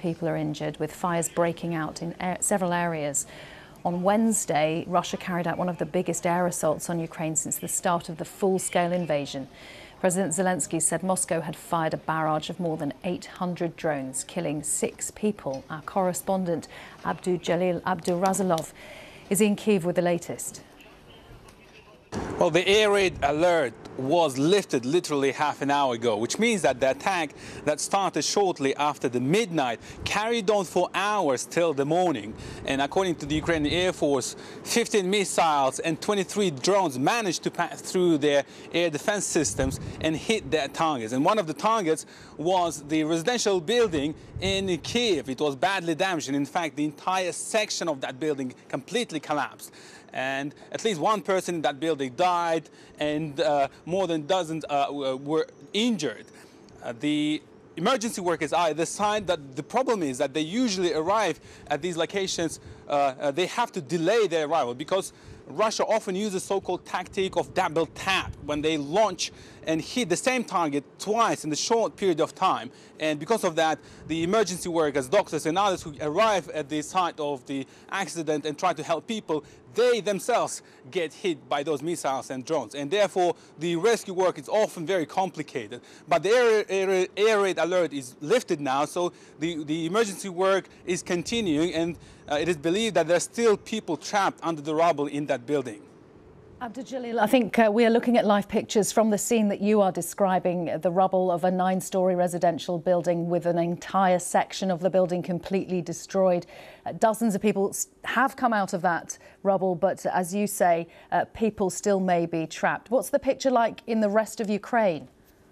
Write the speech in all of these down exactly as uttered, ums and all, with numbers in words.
people are injured, with fires breaking out in several areas. On Wednesday, Russia carried out one of the biggest air assaults on Ukraine since the start of the full-scale invasion. President Zelensky said Moscow had fired a barrage of more than eight hundred drones, killing six people. Our correspondent Abdujalil Abdurazilov is in Kyiv with the latest. Well, the air raid alert was lifted literally half an hour ago, which means that the attack that started shortly after the midnight carried on for hours till the morning. And according to the Ukrainian Air Force, fifteen missiles and twenty-three drones managed to pass through their air defense systems and hit their targets. And one of the targets was the residential building in Kyiv. It was badly damaged, and in fact, the entire section of that building completely collapsed. And at least one person in that building died, and uh, more than dozens uh, were injured. Uh, the emergency workers are the sign that the problem is that they usually arrive at these locations. Uh, uh, they have to delay their arrival because Russia often uses so-called tactic of double tap when they launch and hit the same target twice in a short period of time. And because of that, the emergency workers, doctors and others who arrive at the site of the accident and try to help people, they themselves get hit by those missiles and drones. And therefore, the rescue work is often very complicated. But the air, air, air raid alert is lifted now, so the, the emergency work is continuing, and uh, it is believed that there are still people trapped under the rubble in that building. Abdujalil, I think uh, we are looking at live pictures from the scene that you are describing, the rubble of a nine-storey residential building with an entire section of the building completely destroyed. Uh, dozens of people have come out of that rubble, but as you say, uh, people still may be trapped. What's the picture like in the rest of Ukraine?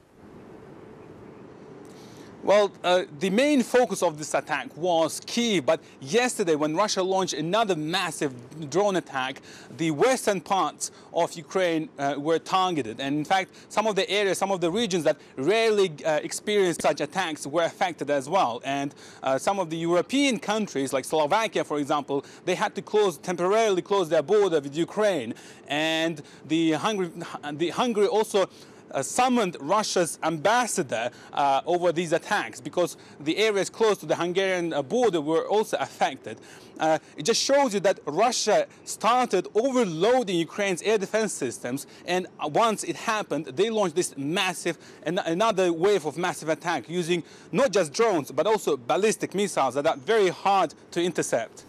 Well, uh, the main focus of this attack was Kyiv, but yesterday when Russia launched another massive drone attack, the western parts of Ukraine uh, were targeted. And in fact, some of the areas, some of the regions that rarely uh, experience such attacks were affected as well. And uh, some of the European countries, like Slovakia, for example, they had to close, temporarily close their border with Ukraine. And the Hungary, the Hungary also Uh, summoned Russia's ambassador uh, over these attacks because the areas close to the Hungarian uh, border were also affected. Uh, it just shows you that Russia started overloading Ukraine's air defense systems, and once it happened, they launched this massive, an another wave of massive attack using not just drones, but also ballistic missiles that are very hard to intercept.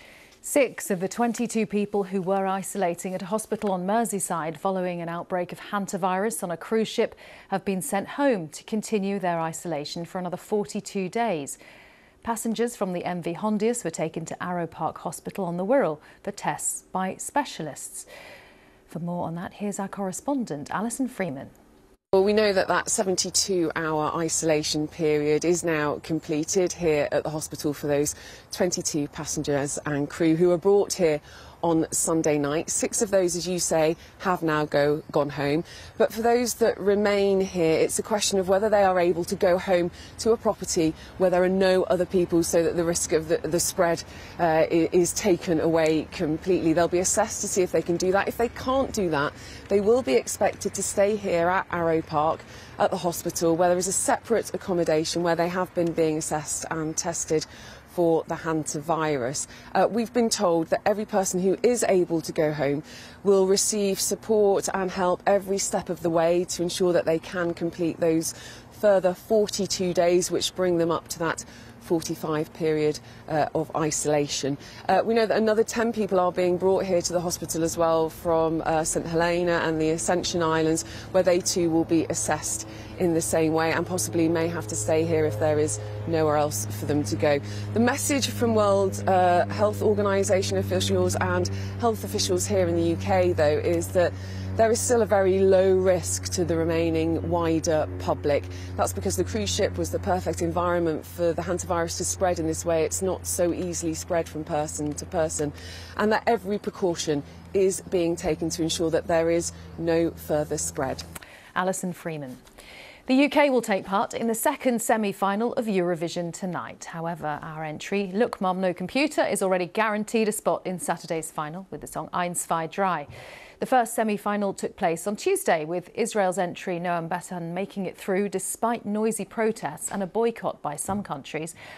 Six of the twenty-two people who were isolating at a hospital on Merseyside following an outbreak of hantavirus on a cruise ship have been sent home to continue their isolation for another forty-two days. Passengers from the M V Hondius were taken to Arrow Park Hospital on the Wirral for tests by specialists. For more on that, here's our correspondent, Alison Freeman. Well, we know that that seventy-two hour isolation period is now completed here at the hospital for those twenty-two passengers and crew who were brought here on Sunday night. Six of those, as you say, have now go, gone home. But for those that remain here, it's a question of whether they are able to go home to a property where there are no other people so that the risk of the, the spread uh, is taken away completely. They'll be assessed to see if they can do that. If they can't do that, they will be expected to stay here at Arrow Park at the hospital, where there is a separate accommodation where they have been being assessed and tested for the hantavirus. Uh, we've been told that every person who is able to go home will receive support and help every step of the way to ensure that they can complete those further forty-two days, which bring them up to that forty-five period uh, of isolation. Uh, we know that another ten people are being brought here to the hospital as well from uh, St Helena and the Ascension Islands, where they too will be assessed in the same way and possibly may have to stay here if there is nowhere else for them to go. The message from World uh, Health Organization officials and health officials here in the U K, though, is that there is still a very low risk to the remaining wider public. That's because the cruise ship was the perfect environment for the hantavirus to spread in this way. It's not so easily spread from person to person, and that every precaution is being taken to ensure that there is no further spread. Alison Freeman. The U K will take part in the second semi-final of Eurovision tonight. However, our entry, Look Mum No Computer, is already guaranteed a spot in Saturday's final with the song Ein, Zwei, Drei. The first semi-final took place on Tuesday, with Israel's entry Noam Batan making it through despite noisy protests and a boycott by some countries.